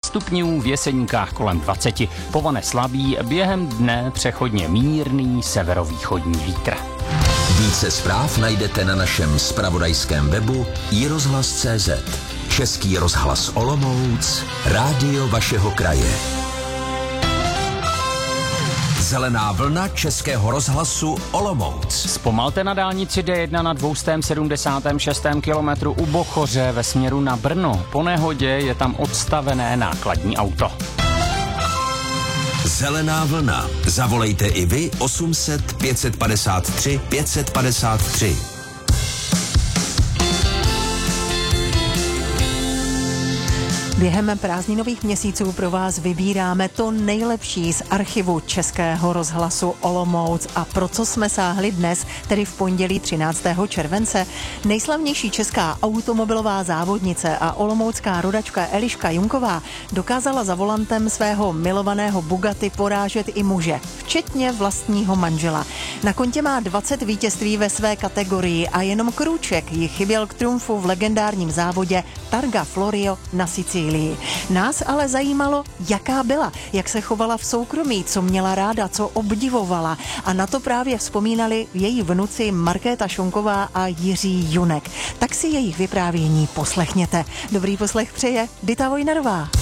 stupňů, v Jeseníkách kolem 20. Povane slabý, během dne přechodně mírný severovýchodní vítr. Více zpráv najdete na našem zpravodajském webu iRozhlas.cz. Český rozhlas Olomouc, rádio vašeho kraje. Zelená vlna Českého rozhlasu Olomouc. Zpomalte na dálnici D1 na 276. kilometru u Bochoře ve směru na Brno. Po nehodě je tam odstavené nákladní auto. Zelená vlna. Zavolejte i vy 800 553 553. Během prázdninových měsíců pro vás vybíráme to nejlepší z archivu Českého rozhlasu Olomouc. A pro co jsme sáhli dnes, tedy v pondělí 13. července? Nejslavnější česká automobilová závodnice a olomoucká rodačka Eliška Junková dokázala za volantem svého milovaného Bugatti porážet i muže, včetně vlastního manžela. Na kontě má 20 vítězství ve své kategorii a jenom krůček jí chyběl k triumfu v legendárním závodě Targa Florio na Sicílii. Nás ale zajímalo, jaká byla, jak se chovala v soukromí, co měla ráda, co obdivovala. A na to právě vzpomínali její vnuci Markéta Šonková a Jiří Junek. Tak si jejich vyprávění poslechněte. Dobrý poslech přeje Dita Vojnarová.